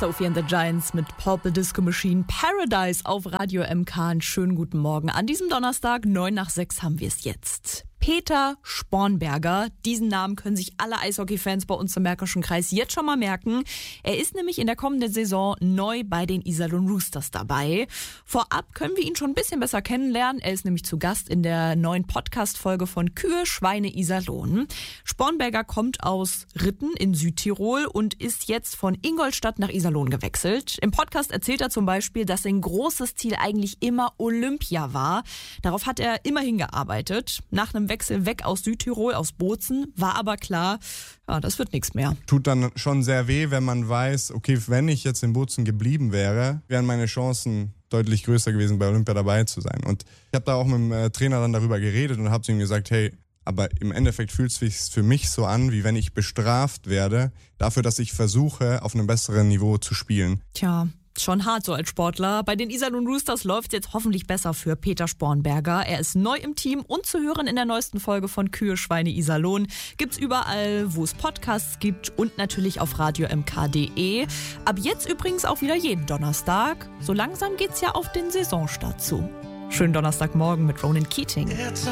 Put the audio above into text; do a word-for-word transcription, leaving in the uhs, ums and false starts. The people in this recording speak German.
Sophie and the Giants mit Purple Disco Machine Paradise auf Radio M K. Einen schönen guten Morgen. An diesem Donnerstag, neun nach sechs, haben wir es jetzt. Peter Spornberger, diesen Namen können sich alle Eishockey-Fans bei uns im Märkischen Kreis jetzt schon mal merken. Er ist nämlich in der kommenden Saison neu bei den Iserlohn Roosters dabei. Vorab können wir ihn schon ein bisschen besser kennenlernen. Er ist nämlich zu Gast in der neuen Podcast-Folge von Kühe, Schweine, Iserlohn. Spornberger kommt aus Ritten in Südtirol und ist jetzt von Ingolstadt nach Iserlohn gewechselt. Im Podcast erzählt er zum Beispiel, dass sein großes Ziel eigentlich immer Olympia war. Darauf hat er immer hingearbeitet. Nach einem Wechsel weg aus Südtirol, aus Bozen, war aber klar, ja, das wird nichts mehr. Tut dann schon sehr weh, wenn man weiß, okay, wenn ich jetzt in Bozen geblieben wäre, wären meine Chancen deutlich größer gewesen, bei Olympia dabei zu sein. Und ich habe da auch mit dem äh, Trainer dann darüber geredet und habe zu ihm gesagt, hey, aber im Endeffekt fühlt es sich für mich so an, wie wenn ich bestraft werde, dafür, dass ich versuche, auf einem besseren Niveau zu spielen. Tja, schon hart so als Sportler. Bei den Iserlohn Roosters läuft jetzt hoffentlich besser für Peter Spornberger. Er ist neu im Team und zu hören in der neuesten Folge von Kühe, Schweine, Iserlohn. Gibt's überall, wo es Podcasts gibt und natürlich auf radio m k punkt d e. Ab jetzt übrigens auch wieder jeden Donnerstag. So langsam geht's ja auf den Saisonstart zu. Schönen Donnerstagmorgen mit Ronan Keating.